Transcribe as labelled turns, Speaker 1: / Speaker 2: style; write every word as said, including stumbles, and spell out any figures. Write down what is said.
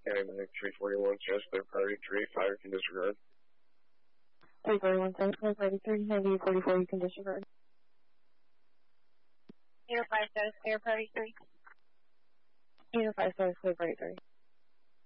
Speaker 1: County Medic three forty-one, just clear priority three, fire can disregard.
Speaker 2: three forty-one, clear priority three, ninety-eight forty-four, you can disregard.
Speaker 3: Unified status, clear priority three.
Speaker 2: Unified status, clear priority three.